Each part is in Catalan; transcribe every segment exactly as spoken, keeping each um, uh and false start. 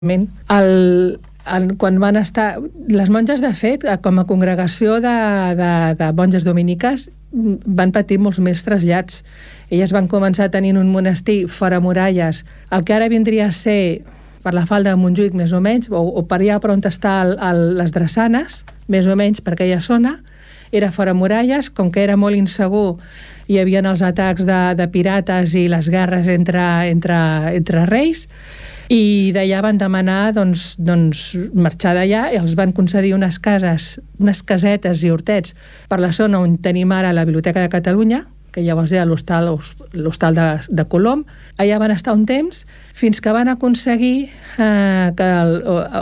El, el, quan van estar... Les monges, de fet, com a congregació de, de, de monges dominiques, van patir molts més trasllats. Elles van començar tenint un monestir fora muralles, el que ara vindria a ser per la falda de Montjuïc, més o menys, o, o per allà per on està el, el, les Drassanes, més o menys per aquella zona, era fora muralles, com que era molt insegur, hi havia els atacs de, de pirates i les guerres entre, entre, entre reis, i d'allà van demanar doncs, doncs, marxar d'allà i els van concedir unes cases, unes casetes i hortets per la zona on tenim ara la Biblioteca de Catalunya, que llavors era l'hostal l'hostal de, de Colom. Allà van estar un temps fins que van aconseguir eh, que el,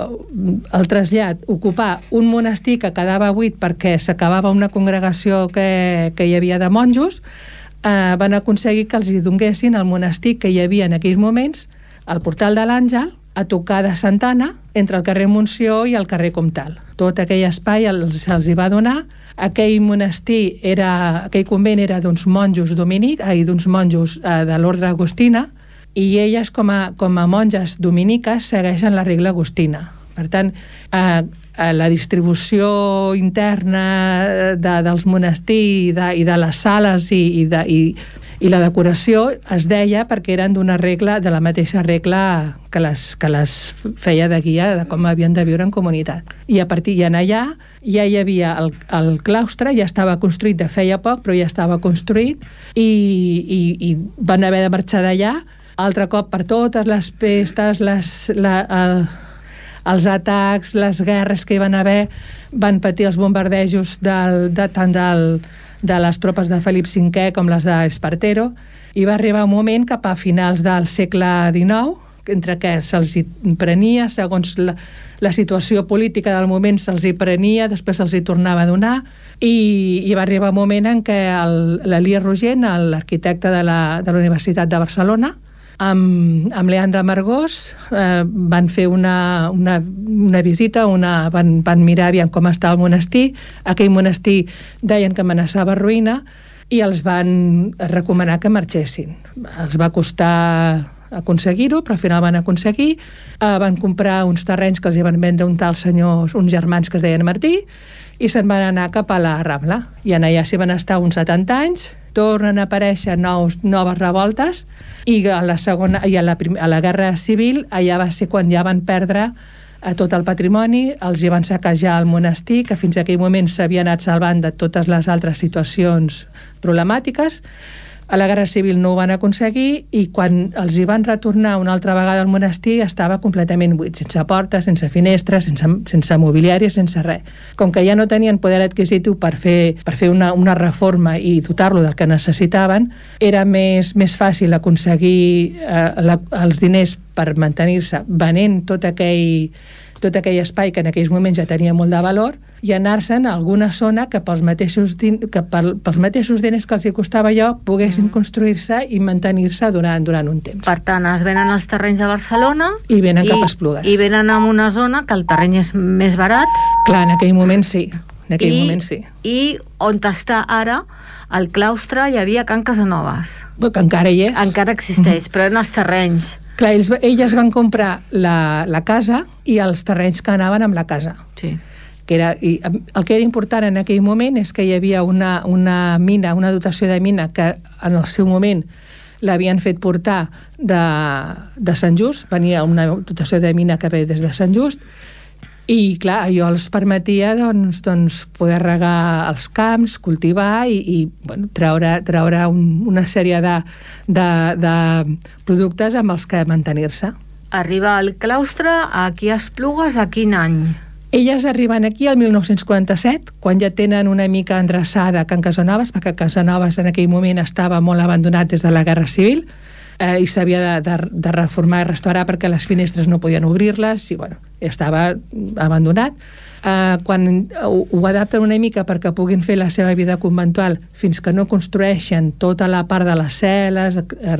el trasllat, ocupar un monestir que quedava buit perquè s'acabava una congregació que, que hi havia de monjos, eh, van aconseguir que els hi donguessin el monestir que hi havia en aquells moments al Portal de l'Àngel, a tocar de Santana, entre el carrer Montsió i el carrer Comtal. Tot aquell espai se'ls els hi va donar. Aquell monestir, era, aquell convent era d'uns monjos dominics, ai, d'uns monjos eh, de l'ordre agustina, i elles, com a, com a monges dominiques, segueixen la regla agustina. Per tant, eh, la distribució interna de, dels monestirs i de, i de les sales i, i, de, i, i la decoració es deia perquè eren d'una regla, de la mateixa regla que les, que les feia de guia de com havien de viure en comunitat. I a partir d'en allà ja hi havia el, el claustre, ja estava construït de feia poc, però ja estava construït i, i, i van haver de marxar d'allà altre cop per totes les pestes, les, la, el, els atacs, les guerres que hi van haver, van patir els bombardejos del, de, tant del de les tropes de Felip cinquè com les d'Espartero, i va arribar un moment cap a finals del segle dinou, entre què se'ls hi prenia, segons la, la situació política del moment se'ls hi prenia, després se'ls hi tornava a donar, i, i va arribar un moment en què l'Elies Rogent, l'arquitecte de la, de la Universitat de Barcelona, amb, amb Leandre Margós, eh, van fer una, una, una visita, una, van, van mirar aviam com està el monestir. Aquell monestir deien que amenaçava ruïna i els van recomanar que marxessin. Els va costar aconseguir-ho, però al final van aconseguir. Eh, van comprar uns terrenys que els hi van vendre un tal senyor, uns germans que es deien Martí, i se'n van anar cap a la Rambla. I en allà s'hi van estar uns setanta anys, tornen a aparèixer nous, noves revoltes, i a la, segona, i a la, prim, a la Guerra Civil allà va ser quan ja van perdre a tot el patrimoni, els hi van saquejar el monestir, que fins a aquell moment s'havia anat salvant de totes les altres situacions problemàtiques. A la Guerra Civil no ho van aconseguir i quan els hi van retornar una altra vegada al monestir estava completament buit, sense portes, sense finestres, sense, sense mobiliari, sense res. Com que ja no tenien poder adquisitiu per fer, per fer una, una reforma i dotar-lo del que necessitaven, era més, més fàcil aconseguir eh, la, els diners per mantenir-se venent tot aquell, tot aquell espai que en aquells moments ja tenia molt de valor i anar-se'n a alguna zona que pels mateixos, din, que pel, pels mateixos diners que els hi costava allò poguessin mm. construir-se i mantenir-se durant, durant un temps. Per tant, es venen als terrenys de Barcelona i venen i, cap a Esplugues. I venen a una zona que el terreny és més barat. Clar, en aquell moment sí. En aquell I, moment sí. I on està ara el claustre hi havia Can Casanovas. Bé, que encara hi és. Encara existeix, mm. però en els terrenys. Clar, ells, elles van comprar la, la casa i els terrenys que anaven amb la casa. Sí. Que era, i el que era important en aquell moment és que hi havia una, una mina, una dotació de mina que en el seu moment l'havien fet portar de, de Sant Just, venia una dotació de mina que ve des de Sant Just, i clar, allò els permetia doncs, doncs, poder regar els camps, cultivar i, i bueno, treure, treure un, una sèrie de, de, de productes amb els que mantenir-se. Arriba al claustre aquí a Esplugues a quin any? Elles arriben aquí al mil nou-cents quaranta-set, quan ja tenen una mica endreçada Can Casanovas, perquè Can Casanovas en aquell moment estava molt abandonat des de la Guerra Civil, eh, i s'havia de, de, de reformar i restaurar perquè les finestres no podien obrir-les, i bueno, estava abandonat. Eh, quan ho, ho adapten una mica perquè puguin fer la seva vida conventual fins que no construeixen tota la part de les cel·les,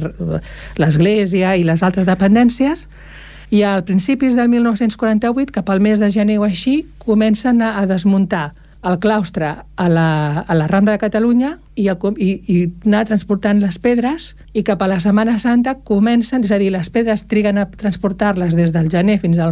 l'església i les altres dependències, i al principis del mil nou-cents quaranta-vuit, cap al mes de gener o així, comencen a, a desmuntar el claustre a la, a la Rambla de Catalunya i, el, i, i anar transportant les pedres, i cap a la Setmana Santa comencen, és a dir, les pedres triguen a transportar-les des del gener fins al